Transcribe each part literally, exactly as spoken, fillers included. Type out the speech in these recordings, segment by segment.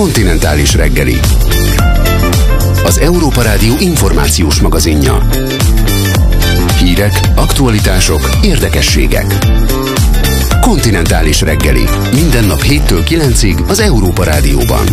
Kontinentális reggeli. Az Európa Rádió információs magazinja. Hírek, aktualitások, érdekességek. Kontinentális reggeli. Minden nap héttől kilencig az Európa Rádióban.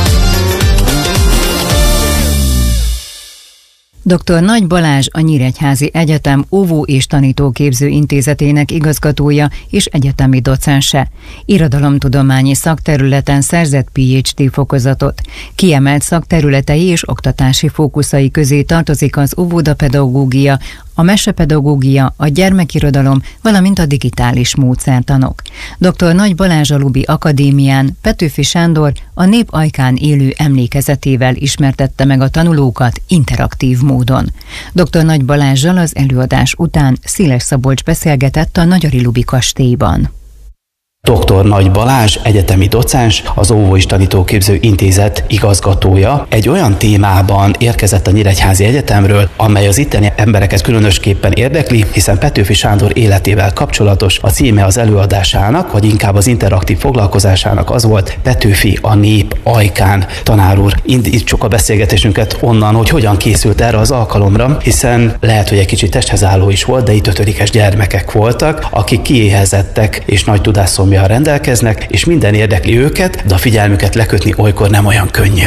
doktor Nagy Balázs a Nyíregyházi Egyetem óvó- és tanítóképző intézetének igazgatója és egyetemi docense. Irodalomtudományi szakterületen szerzett Ph D fokozatot. Kiemelt szakterületei és oktatási fókuszai közé tartozik az óvodapedagógia, a mesepedagógia, a gyermekirodalom, valamint a digitális módszertanok. doktor Nagy Balázs a Lubi Akadémián Petőfi Sándor a nép ajkán élő emlékezetével ismertette meg a tanulókat interaktív módon. doktor Nagy Balázssal az előadás után Sziles Szabolcs beszélgetett a Nagyari Lubi kastélyban. doktor Nagy Balázs, egyetemi docens, az Óvó- és Tanítóképző Intézet igazgatója. Egy olyan témában érkezett a Nyíregyházi Egyetemről, amely az itteni embereket különösképpen érdekli, hiszen Petőfi Sándor életével kapcsolatos. A címe az előadásának, vagy inkább az interaktív foglalkozásának az volt: Petőfi a nép ajkán. Tanár úr, indítsuk a beszélgetésünket onnan, hogy hogyan készült erre az alkalomra, hiszen lehet, hogy egy kicsit testhez álló is volt, de itt ötödikes gyermekek voltak, akik kiéhezettek és nagy tudásszomja rendelkeznek, és minden érdekli őket, de a figyelmüket lekötni olykor nem olyan könnyű.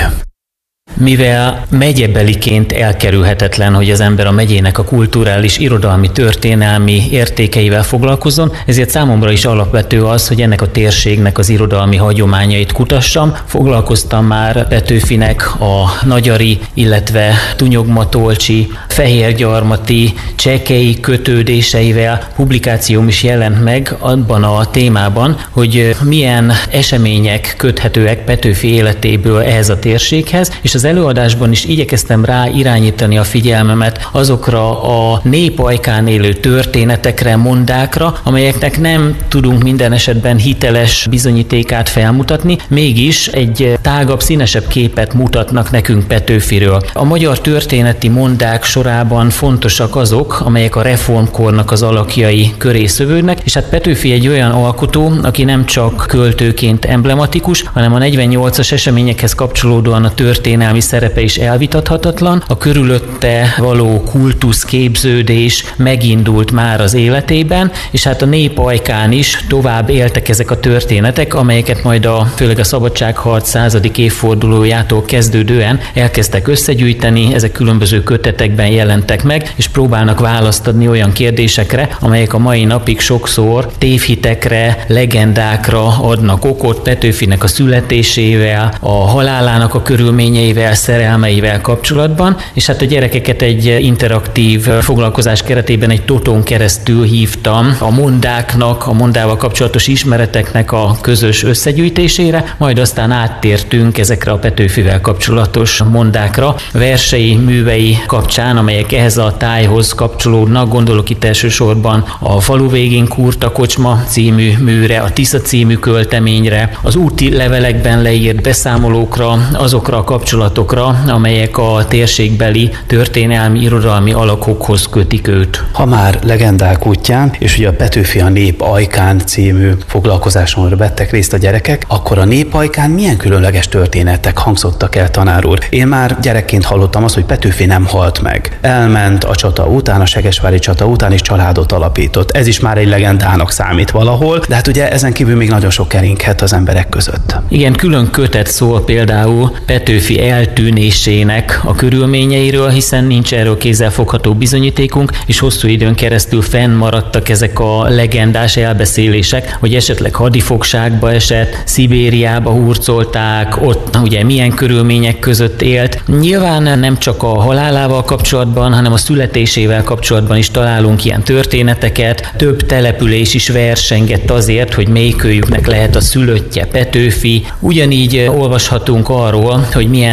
Mivel megyebeliként elkerülhetetlen, hogy az ember a megyének a kulturális, irodalmi, történelmi értékeivel foglalkozzon, ezért számomra is alapvető az, hogy ennek a térségnek az irodalmi hagyományait kutassam. Foglalkoztam már Petőfinek a nagyari, illetve tunyogmatolcsi, fehérgyarmati, csekei kötődéseivel. Publikációm is jelent meg abban a témában, hogy milyen események köthetőek Petőfi életéből ehhez a térséghez, és az előadásban is igyekeztem rá irányítani a figyelmemet azokra a nép ajkán élő történetekre, mondákra, amelyeknek nem tudunk minden esetben hiteles bizonyítékát felmutatni, mégis egy tágabb, színesebb képet mutatnak nekünk Petőfiről. A magyar történeti mondák sorában fontosak azok, amelyek a reformkornak az alakjai köré szövődnek, és hát Petőfi egy olyan alkotó, aki nem csak költőként emblematikus, hanem a negyvennyolcas eseményekhez kapcsolódóan a történelmi szerepe is elvitathatatlan, a körülötte való kultuszképződés megindult már az életében, és hát a nép ajkán is tovább éltek ezek a történetek, amelyeket majd a, főleg a szabadságharc századik évfordulójától kezdődően elkezdtek összegyűjteni, ezek különböző kötetekben jelentek meg, és próbálnak választ adni olyan kérdésekre, amelyek a mai napig sokszor tévhitekre, legendákra adnak okot. Petőfinek a születésével, a halálának a körülményeivel, szerelmeivel kapcsolatban, és hát a gyerekeket egy interaktív foglalkozás keretében egy totón keresztül hívtam a mondáknak, a mondával kapcsolatos ismereteknek a közös összegyűjtésére, majd aztán áttértünk ezekre a Petőfivel kapcsolatos mondákra, versei, művei kapcsán, amelyek ehhez a tájhoz kapcsolódnak. Gondolok itt elsősorban a Falu végén Kurta kocsma című műre, a Tisza című költeményre, az úti levelekben leírt beszámolókra, azokra a kapcsolatokra, amelyek a térségbeli történelmi, irodalmi alakokhoz kötik őt. Ha már legendák útján, és ugye a Petőfi a nép ajkán című foglalkozáson vettek részt a gyerekek, akkor a nép ajkán milyen különleges történetek hangzottak el, tanár úr? Én már gyerekként hallottam azt, hogy Petőfi nem halt meg. Elment a csata után, a segesvári csata után, és családot alapított. Ez is már egy legendának számít valahol, de hát ugye ezen kívül még nagyon sok keringhet az emberek között. Igen, külön kötet szól például Petőfi eltűnésének a körülményeiről, hiszen nincs erről kézzelfogható bizonyítékunk, és hosszú időn keresztül fennmaradtak ezek a legendás elbeszélések, hogy esetleg hadifogságba esett, Szibériába hurcolták, ott ugye milyen körülmények között élt. Nyilván nem csak a halálával kapcsolatban, hanem a születésével kapcsolatban is találunk ilyen történeteket. Több település is versengett azért, hogy melyikőjüknek lehet a szülöttje Petőfi. Ugyanígy olvashatunk arról, hogy milyen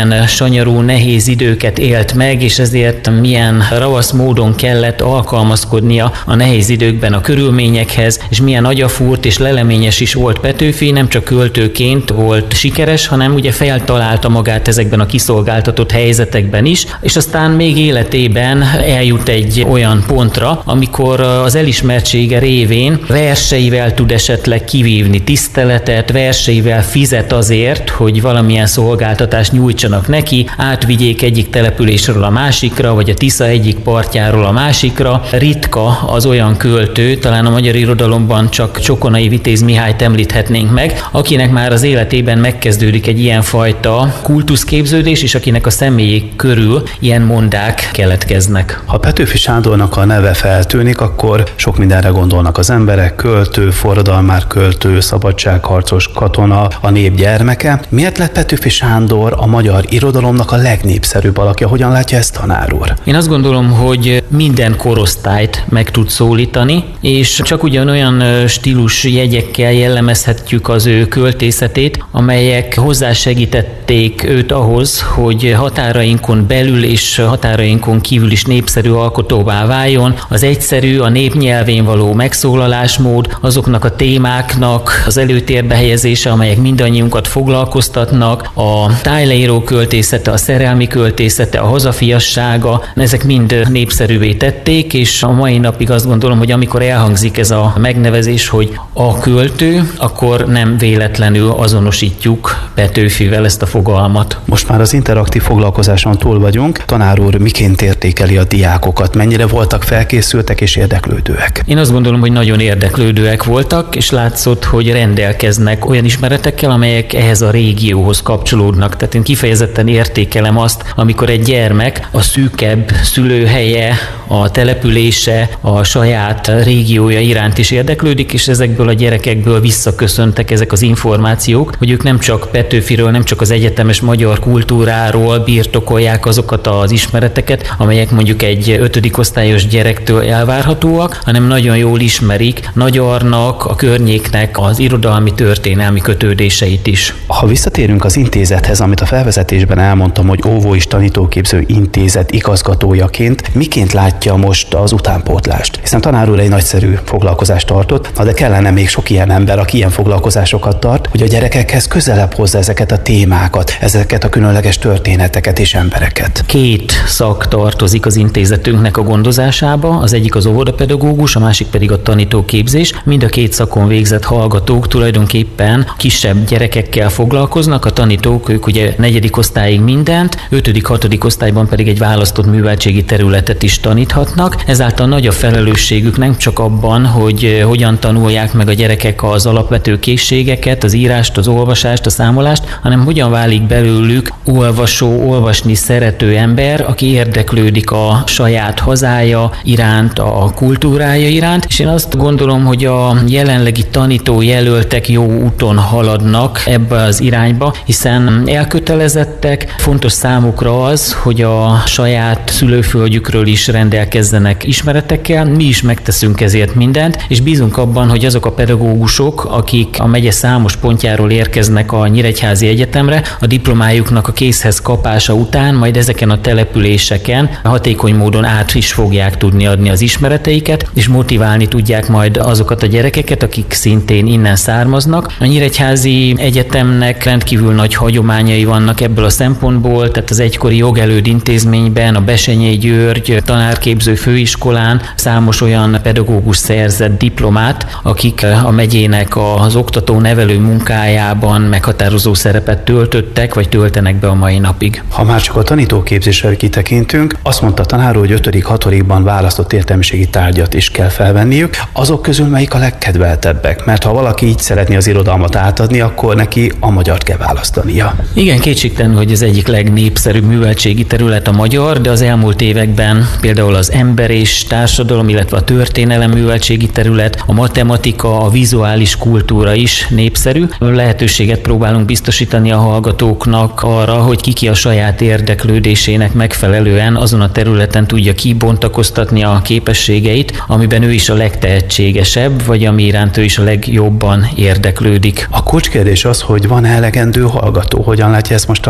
milyen sanyarú, nehéz időket élt meg, és ezért milyen ravasz módon kellett alkalmazkodnia a nehéz időkben a körülményekhez, és milyen agyafúrt és leleményes is volt Petőfi, nem csak költőként volt sikeres, hanem ugye feltalálta magát ezekben a kiszolgáltatott helyzetekben is, és aztán még életében eljut egy olyan pontra, amikor az elismertsége révén verseivel tud esetleg kivívni tiszteletet, verseivel fizet azért, hogy valamilyen szolgáltatást nyújtsanak neki, átvigyék egyik településről a másikra, vagy a Tisza egyik partjáról a másikra. Ritka az olyan költő, talán a magyar irodalomban csak Csokonai Vitéz Mihályt említhetnénk meg, akinek már az életében megkezdődik egy ilyenfajta kultuszképződés, és akinek a személyé körül ilyen mondák keletkeznek. Ha Petőfi Sándornak a neve feltűnik, akkor sok mindenre gondolnak az emberek: költő, forradalmár költő, szabadságharcos, katona, a nép gyermeke. Miért lett Petőfi Sándor a magyar irodalomnak a legnépszerűbb alakja? Hogyan látja ezt, tanár úr? Én azt gondolom, hogy minden korosztályt meg tud szólítani, és csak ugyanolyan stílus jegyekkel jellemezhetjük az ő költészetét, amelyek hozzásegítették őt ahhoz, hogy határainkon belül és határainkon kívül is népszerű alkotóvá váljon. Az egyszerű, a népnyelvén való megszólalásmód, azoknak a témáknak az előtérbe helyezése, amelyek mindannyiunkat foglalkoztatnak, a tájleíró költészete, a szerelmi költészete, a hazafiassága, ezek mind népszerűvé tették, és a mai napig azt gondolom, hogy amikor elhangzik ez a megnevezés, hogy a költő, akkor nem véletlenül azonosítjuk Petőfivel ezt a fogalmat. Most már az interaktív foglalkozáson túl vagyunk. Tanár úr, miként értékeli a diákokat? Mennyire voltak felkészültek és érdeklődőek? Én azt gondolom, hogy nagyon érdeklődőek voltak, és látszott, hogy rendelkeznek olyan ismeretekkel, amelyek ehhez a régióhoz kapcsolódnak. Tehát én kifejezetten értékelem azt, amikor egy gyermek a szűkebb szülőhelye, a települése, a saját régiója iránt is érdeklődik, és ezekből a gyerekekből visszaköszöntek ezek az információk, hogy ők nem csak Petőfiről, nem csak az egyetemes magyar kultúráról birtokolják azokat az ismereteket, amelyek mondjuk egy ötödik osztályos gyerektől elvárhatóak, hanem nagyon jól ismerik Nagyarnak, a környéknek az irodalmi, történelmi kötődéseit is. Ha visszatérünk az intézethez, amit a felvezetésben elmondtam, hogy Óvó és Tanítóképző Intézet igazgatójaként, miként látja most az utánpótlást? Hiszen tanár úr egy nagyszerű foglalkozást tartott, na de kellene még sok ilyen ember, aki ilyen foglalkozásokat tart, hogy a gyerekekhez közelebb hozza ezeket a témákat, ezeket a különleges történeteket és embereket. Két szak tartozik az intézetünknek a gondozásába, az egyik az óvodapedagógus, a másik pedig a tanítóképzés. Mind a két szakon végzett hallgatók tulajdonképpen kisebb gyerekekkel foglalkoznak, a tanítók, ők ugye negyedik osztályig mindent, ötödik, hatodik osztályban pedig egy választott műveltségi területet is taníthatnak. Ezáltal nagy a felelősségük nem csak abban, hogy hogyan tanulják meg a gyerekek az alapvető készségeket, az írást, az olvasást, a számolást, hanem hogyan válik belőlük olvasó, olvasni szerető ember, aki érdeklődik a saját hazája iránt, a kultúrája iránt, és én azt gondolom, hogy a jelenlegi tanítójelöltek jó úton haladnak ebbe az irányba, hiszen elkötelezettek, fontos számukra az, hogy a saját szülőföldjükről is rendelkezzenek ismeretekkel, mi is megteszünk ezért mindent, és bízunk abban, hogy azok a pedagógusok, akik a megye számos pontjáról érkeznek a Nyíregyházi Egyetemre, a diplomájuknak a kézhez kapása után majd ezeken a településeken hatékony módon át is fogják tudni adni az ismereteiket, és motiválni tudják majd azokat a gyerekeket, akik szintén innen származnak. A Nyíregyházi Egyetemnek rendkívül nagy hagyományai vannak ebből a szempontból, tehát az egykori jogelőd intézményben, a Bessenyei György tanárképző főiskolán számos olyan pedagógus szerzett diplomát, akik a megyének az oktató-nevelő munkájában meghatározó szerepet töltöttek, vagy töltenek be a mai napig. Ha már csak a tanítóképzésre kitekintünk, azt mondta tanár úr, hogy ötödik hatodikban választott értelmiségi tárgyat is kell felvenniük. Azok közül melyik a legkedveltebbek? Mert ha valaki így szeretné az irodalmat átadni, akkor neki a magyart kell választania. Igen, kétségtelen, hogy az egyik legnépszerűbb műveltségi terület a magyar, de az elmúlt években például az ember és társadalom, illetve a történelem műveltségi terület, a matematika, a vizuális kultúra is népszerű. Lehetőséget próbálunk biztosítani a hallgatóknak arra, hogy ki-ki a saját érdeklődésének megfelelően azon a területen tudja kibontakoztatni a képességeit, amiben ő is a legtehetségesebb, vagy ami iránt ő is a legjobban érdeklődik. A kulcskérdés az, hogy van-e elegendő hallgató? Hogyan látja ezt most tanár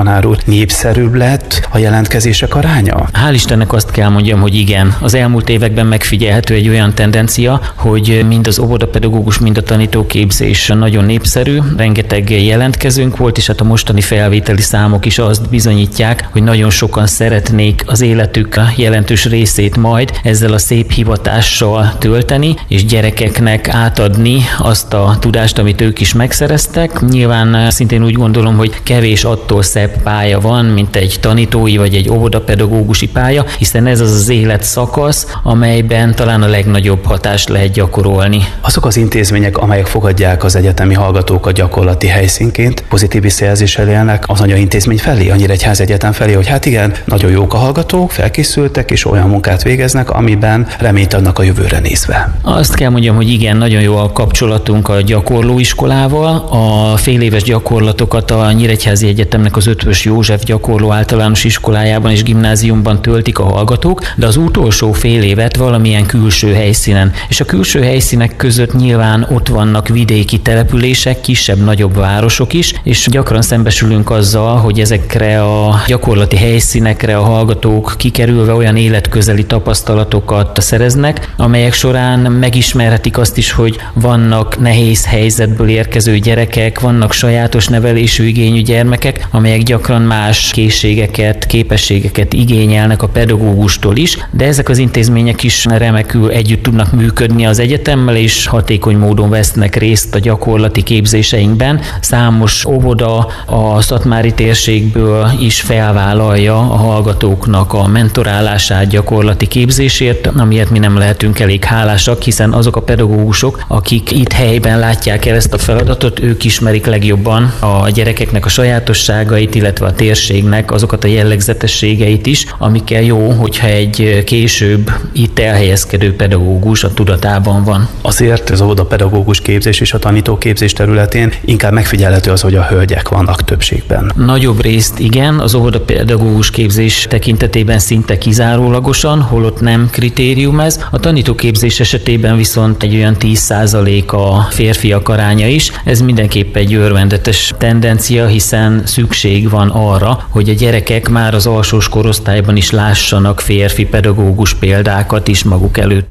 tanár úr, népszerűbb lett a jelentkezések aránya? Hál' Istennek azt kell mondjam, hogy igen. Az elmúlt években megfigyelhető egy olyan tendencia, hogy mind az óvodapedagógus, mind a tanítóképzés nagyon népszerű, rengeteg jelentkezőnk volt, és hát a mostani felvételi számok is azt bizonyítják, hogy nagyon sokan szeretnék az életük jelentős részét majd ezzel a szép hivatással tölteni, és gyerekeknek átadni azt a tudást, amit ők is megszereztek. Nyilván szintén úgy gondolom, hogy kevés attól szebb pálya van, mint egy tanítói vagy egy óvodapedagógusi pálya, hiszen ez az az életszakasz, amelyben talán a legnagyobb hatást lehet gyakorolni. Azok az intézmények, amelyek fogadják az egyetemi hallgatókat gyakorlati helyszínként, pozitív visszajelzéssel élnek az anyaintézmény felé, a Nyíregyházi Egyetem felé, hogy hát igen, nagyon jók a hallgatók, felkészültek és olyan munkát végeznek, amiben reményt adnak a jövőre nézve. Azt kell mondjam, hogy igen, nagyon jó a kapcsolatunk a gyakorlóiskolával. A féléves gyakorlatokat a Nyíregyházi Egyetemnek az Ötvös József gyakorló általános iskolájában és gimnáziumban töltik a hallgatók, de az utolsó fél évet valamilyen külső helyszínen. És a külső helyszínek között nyilván ott vannak vidéki települések, kisebb-nagyobb városok is, és gyakran szembesülünk azzal, hogy ezekre a gyakorlati helyszínekre a hallgatók kikerülve olyan életközeli tapasztalatokat szereznek, amelyek során megismerhetik azt is, hogy vannak nehéz helyzetből érkező gyerekek, vannak sajátos nevelésű igényű gyermekek, amelyek gyakran más készségeket, képességeket igényelnek a pedagógustól is, de ezek az intézmények is remekül együtt tudnak működni az egyetemmel, és hatékony módon vesznek részt a gyakorlati képzéseinkben. Számos óvoda a szatmári térségből is felvállalja a hallgatóknak a mentorálását, gyakorlati képzésért, amiért mi nem lehetünk elég hálásak, hiszen azok a pedagógusok, akik itt helyben látják el ezt a feladatot, ők ismerik legjobban a gyerekeknek a sajátosságait, illetve a térségnek azokat a jellegzetességeit is, amikkel jó, hogyha egy később itt elhelyezkedő pedagógus a tudatában van. Azért az óvodapedagógus képzés és a tanítóképzés területén inkább megfigyelhető az, hogy a hölgyek vannak többségben. Nagyobb részt igen, az óvodapedagógus képzés tekintetében szinte kizárólagosan, holott nem kritérium ez. A tanítóképzés esetében viszont egy olyan tíz százalék a férfiak aránya is. Ez mindenképp egy örvendetes tendencia, hiszen szükség van arra, hogy a gyerekek már az alsós korosztályban is lássanak férfi pedagógus példákat is maguk előtt.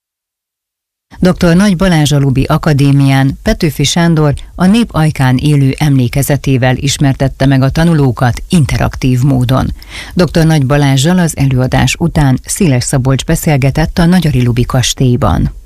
doktor Nagy Balázs a Lubi Akadémián Petőfi Sándor a nép ajkán élő emlékezetével ismertette meg a tanulókat interaktív módon. doktor Nagy Balázsral az előadás után Sziles Szabolcs beszélgetett a Nagyari Lubi kastélyban.